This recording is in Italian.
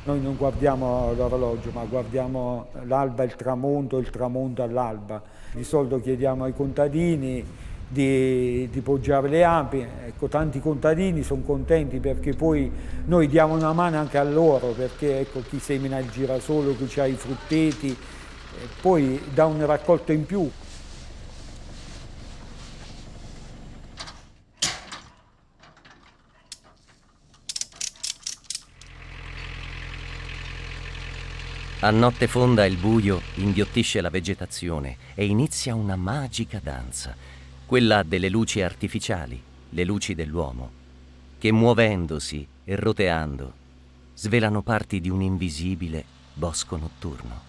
Noi non guardiamo l'orologio, ma guardiamo l'alba e il tramonto all'alba. Di solito chiediamo ai contadini di poggiare le api. Ecco, tanti contadini sono contenti perché poi noi diamo una mano anche a loro, perché ecco, chi semina il girasole, chi ha i frutteti, poi dà un raccolto in più. A notte fonda il buio inghiottisce la vegetazione e inizia una magica danza, quella delle luci artificiali, le luci dell'uomo, che muovendosi e roteando svelano parti di un invisibile bosco notturno.